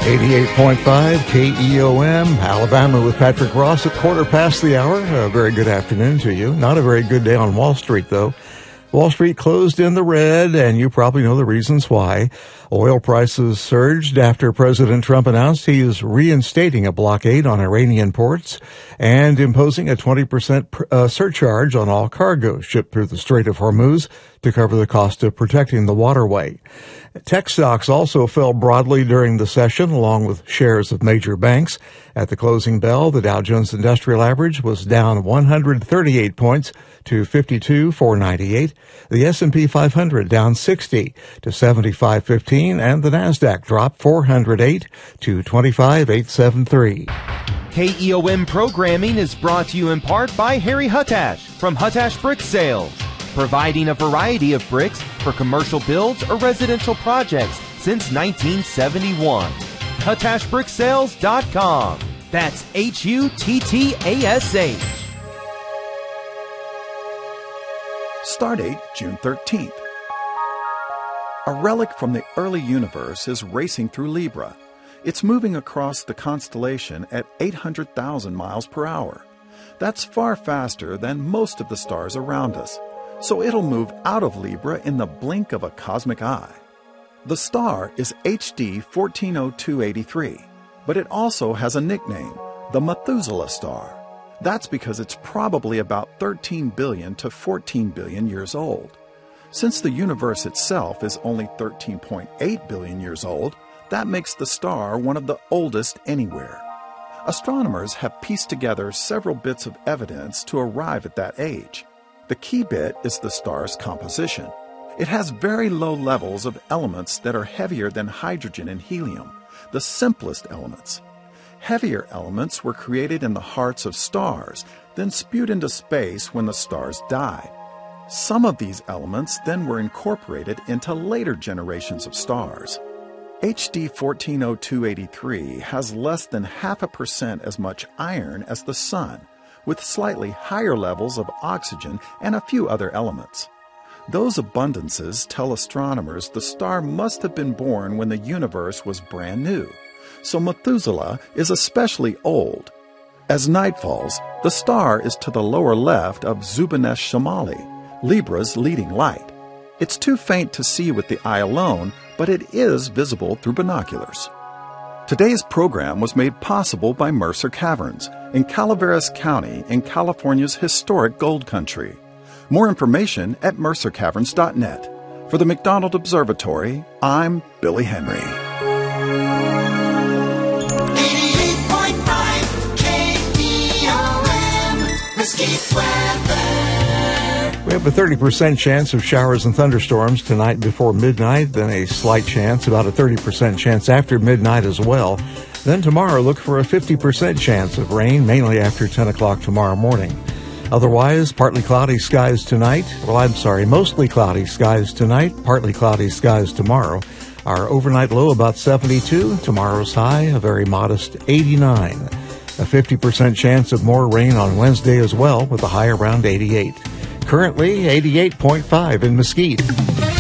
88.5 KEOM, Alabama with Patrick Ross at quarter past the hour. A very good afternoon to you. Not a very good day on Wall Street, though. Wall Street closed in the red, and you probably know the reasons why. Oil prices surged after President Trump announced he is reinstating a blockade on Iranian ports and imposing a 20% surcharge on all cargo shipped through the Strait of Hormuz to cover the cost of protecting the waterway. Tech stocks also fell broadly during the session, along with shares of major banks. At the closing bell, the Dow Jones Industrial Average was down 138 points to 52,498. The S&P 500 down 60 to 75,15, and the Nasdaq dropped 408 to 25,873. KEOM programming is brought to you in part by Harry Hutash from Hutash Brick Sales, providing a variety of bricks for commercial builds or residential projects since 1971. HutashBrickSales.com. That's HUTTASH. Stardate June 13th. A relic from the early universe is racing through Libra. It's moving across the constellation at 800,000 miles per hour. That's far faster than most of the stars around us, so it'll move out of Libra in the blink of a cosmic eye. The star is HD 140283, but it also has a nickname, the Methuselah star. That's because it's probably about 13 billion to 14 billion years old. Since the universe itself is only 13.8 billion years old, that makes the star one of the oldest anywhere. Astronomers have pieced together several bits of evidence to arrive at that age. The key bit is the star's composition. It has very low levels of elements that are heavier than hydrogen and helium, the simplest elements. Heavier elements were created in the hearts of stars, then spewed into space when the stars died. Some of these elements then were incorporated into later generations of stars. HD 140283 has less than 0.5% as much iron as the Sun, with slightly higher levels of oxygen and a few other elements. Those abundances tell astronomers the star must have been born when the universe was brand new, so Methuselah is especially old. As night falls, the star is to the lower left of Zubin-Esh Shamali, Libra's leading light. It's too faint to see with the eye alone, but it is visible through binoculars. Today's program was made possible by Mercer Caverns in Calaveras County in California's historic gold country. More information at mercercaverns.net. For the McDonald Observatory, I'm Billy Henry. 88.5 KEOM, Mesquite weather. We have a 30% chance of showers and thunderstorms tonight before midnight, then a slight chance, about a 30% chance after midnight as well. Then tomorrow, look for a 50% chance of rain, mainly after 10 o'clock tomorrow morning. Otherwise, partly cloudy skies tonight. Mostly cloudy skies tonight, partly cloudy skies tomorrow. Our overnight low about 72, tomorrow's high a very modest 89. A 50% chance of more rain on Wednesday as well, with a high around 88. Currently 88.5 in Mesquite.